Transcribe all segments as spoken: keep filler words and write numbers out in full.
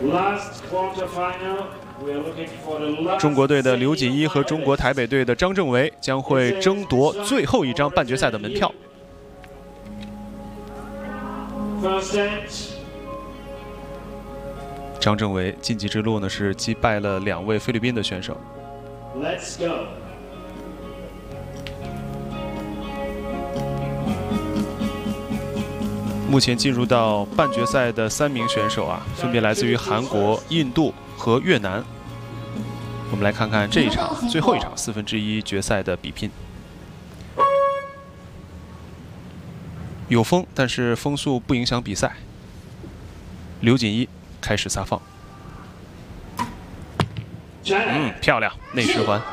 中国队的刘锦一和中国台北队的张正维将会争夺最后一张半决赛的门票。张正维晋级之路呢是击败了两位菲律宾的选手。Let's go. 目前进入到半决赛的三名选手啊，分别来自于韩国、印度和越南。我们来看看这一场最后一场四分之一决赛的比拼。有风，但是风速不影响比赛。刘锦一开始撒放，嗯，漂亮，内十环。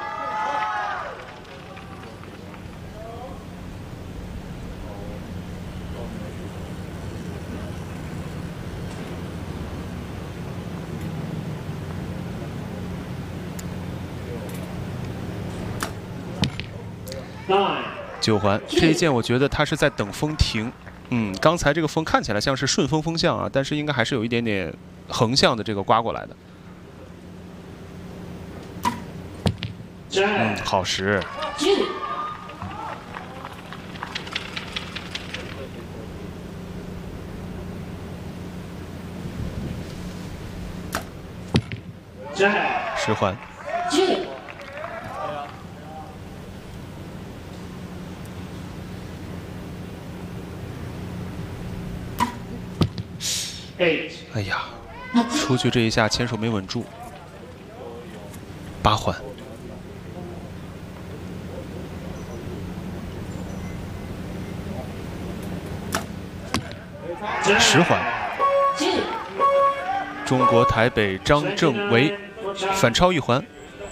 九环这一箭，我觉得他是在等风停。嗯，刚才这个风看起来像是顺风风向啊，但是应该还是有一点点横向的这个刮过来的。嗯，好实。十环。 哎呀，出去这一下牵手没稳住，八环，十环，中国台北张正维反超一环。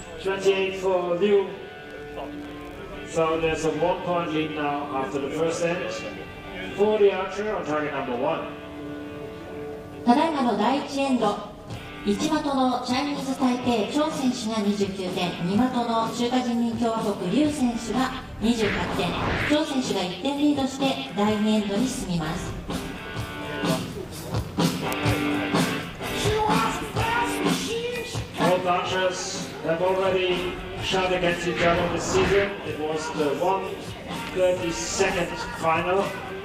ただいまのだいいちエンド、いち的のチャイニーズ台北張選手がにじゅうきゅうてん、に的の中華人民共和国劉選手がにじゅうはちてん、張選手がいってんリードしてだいにエンドに進みます。 Both archers have already shot against each other this season. It was the one thirty-second final.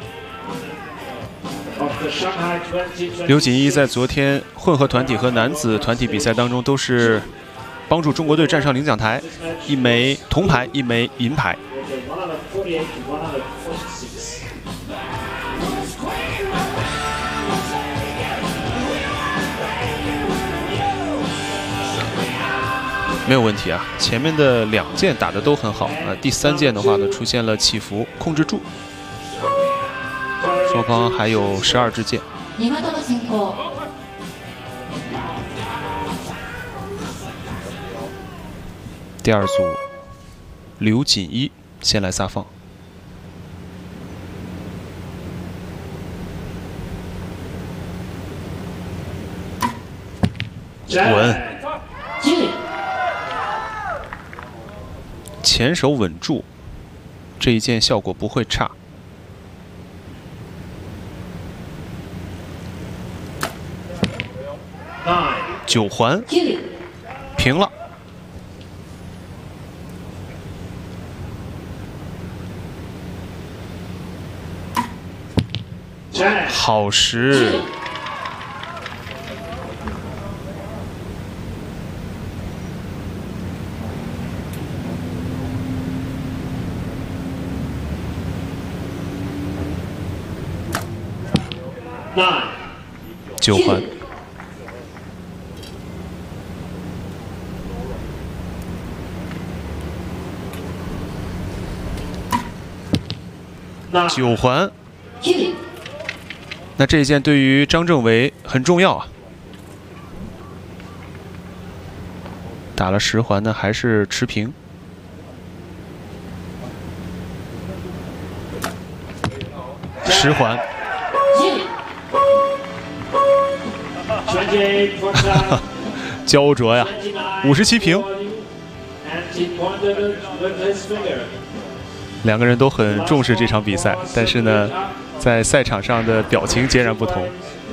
刘锦一在昨天混合团体和男子团体比赛当中都是帮助中国队站上领奖台，一枚铜牌，一枚银牌。没有问题啊，前面的两箭打得都很好啊，第三箭的话呢出现了起伏，控制住。 双方还有十二支箭。第二组，刘锦一先来撒放。稳。前手稳住，这一箭效果不会差。 九环平了，好实。九环。 九环，那这一箭对于张正维很重要啊。打了十环呢，还是持平。十环，焦灼呀，五十七平。 两个人都很重视这场比赛，但是呢，在赛场上的表情截然不同。